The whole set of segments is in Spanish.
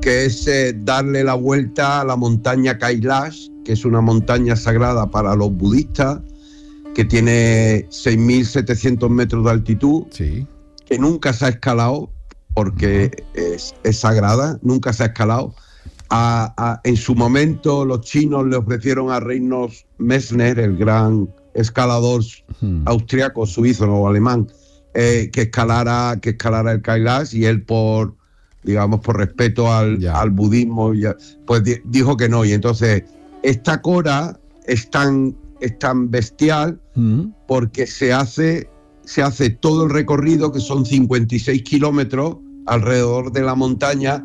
que es darle la vuelta a la montaña Kailash, que es una montaña sagrada para los budistas, que tiene 6.700 metros de altitud, Sí. que nunca se ha escalado, porque es sagrada, nunca se ha escalado. En su momento los chinos le ofrecieron a Reinhold Messner, el gran escalador austriaco, suizo o alemán, que escalara el Kailash, y él por respeto al budismo, pues dijo que no. Y entonces esta cora es tan bestial porque se hace todo el recorrido, que son 56 kilómetros alrededor de la montaña,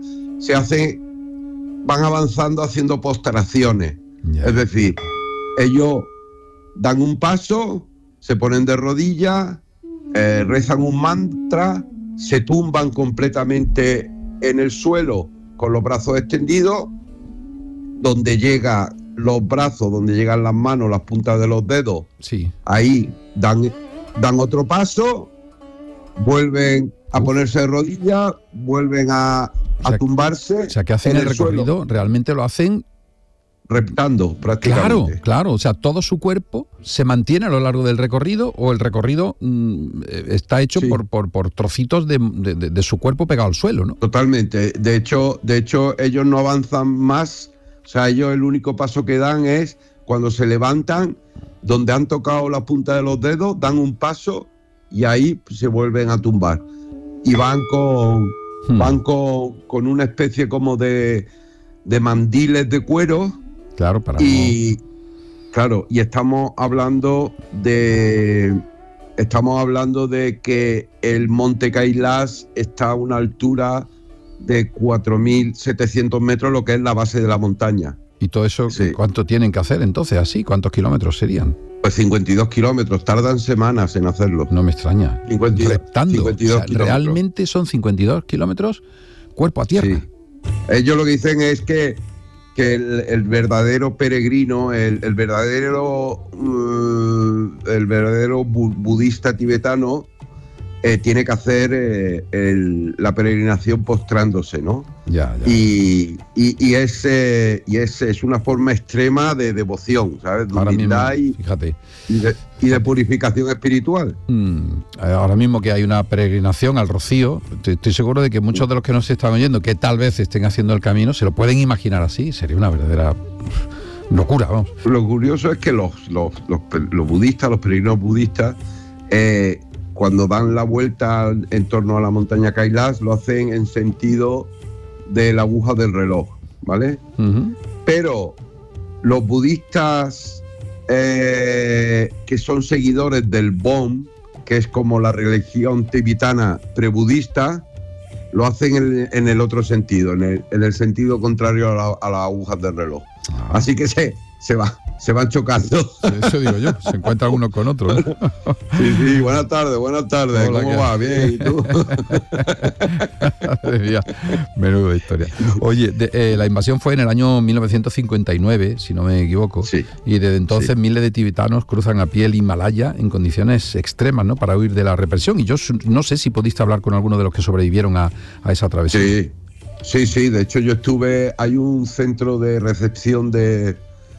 van avanzando haciendo postraciones. Es decir, ellos dan un paso, se ponen de rodillas, rezan un mantra, se tumban completamente en el suelo con los brazos extendidos, donde llegan los brazos, donde llegan las manos, las puntas de los dedos. Sí. Ahí dan otro paso, vuelven a ponerse de rodillas, vuelven a tumbarse. O sea, que hacen el recorrido, suelo. Realmente lo hacen reptando prácticamente. Claro, o sea, todo su cuerpo se mantiene a lo largo del recorrido, o el recorrido está hecho por trocitos de su cuerpo pegado al suelo, ¿no? Totalmente. De hecho, ellos no avanzan más. O sea, ellos el único paso que dan es cuando se levantan, donde han tocado la punta de los dedos, dan un paso y ahí se vuelven a tumbar. Y van con una especie como de mandiles de cuero. Claro, y estamos hablando de que el monte Kailash está a una altura de 4.700 metros, lo que es la base de la montaña. ¿Y todo eso cuánto tienen que hacer entonces así? ¿Cuántos kilómetros serían? Pues 52 kilómetros, tardan semanas en hacerlo. No me extraña. 52 kilómetros. Realmente son 52 kilómetros cuerpo a tierra. Sí. Ellos lo que dicen es que el verdadero peregrino, el verdadero budista tibetano tiene que hacer la peregrinación postrándose, ¿no? Ya. Y es una forma extrema de devoción, ¿sabes? De humildad y de purificación espiritual. Ahora mismo que hay una peregrinación al Rocío, estoy seguro de que muchos de los que nos están oyendo, que tal vez estén haciendo el camino, se lo pueden imaginar así. Sería una verdadera locura, vamos. Lo curioso es que los budistas, los peregrinos budistas, cuando dan la vuelta en torno a la montaña Kailash, lo hacen en sentido de la aguja del reloj, ¿vale? Pero los budistas que son seguidores del Bon, que es como la religión tibetana prebudista, lo hacen en el otro sentido, en el sentido contrario a las agujas del reloj. Así que se van chocando. Eso digo yo, se encuentran uno con otro, ¿no? Sí, buenas tardes. Hola, ¿cómo va? Bien, ¿y tú? Menuda historia. Oye, la invasión fue en el año 1959, si no me equivoco, y desde entonces miles de tibetanos cruzan a pie el Himalaya en condiciones extremas, ¿no?, para huir de la represión. Y yo no sé si pudiste hablar con alguno de los que sobrevivieron a esa travesía. Sí, de hecho yo hay un centro de recepción de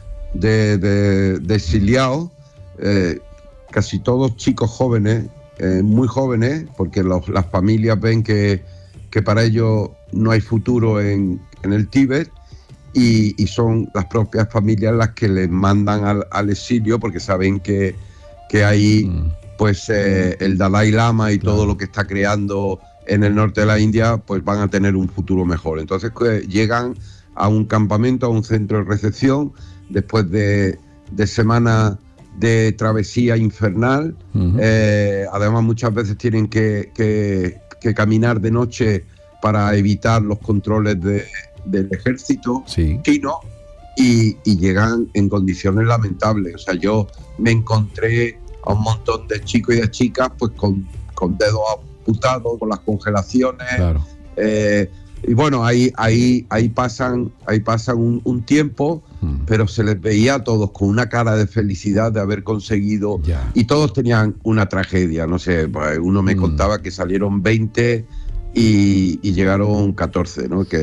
exiliados, casi todos chicos jóvenes, muy jóvenes, porque las familias ven que para ellos no hay futuro en el Tíbet, y son las propias familias las que les mandan al exilio, porque saben que ahí pues el Dalai Lama y todo lo que está creando en el norte de la India pues van a tener un futuro mejor. Entonces llegan a un campamento, a un centro de recepción, después de semanas de travesía infernal. Además muchas veces tienen que caminar de noche para evitar los controles del ejército chino, y llegan en condiciones lamentables. O sea, yo me encontré a un montón de chicos y de chicas pues con dedos amputados, con las congelaciones. Claro. Y bueno, ahí pasan un tiempo, pero se les veía a todos con una cara de felicidad de haber conseguido, y todos tenían una tragedia. No sé, pues uno me contaba que salieron 20 y llegaron 14, ¿no? Que